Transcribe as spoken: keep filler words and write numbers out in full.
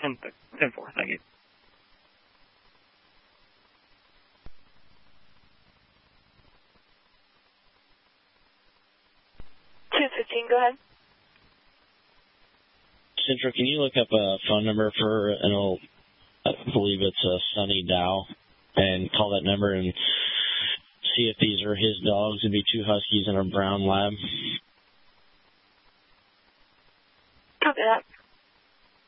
ten, ten four, thank you. two fifteen, go ahead. Central, can you look up a phone number for an old, I believe it's a Sunny Dow, and call that number and see if these are his dogs? It'd be two Huskies and a brown lab. Copy that.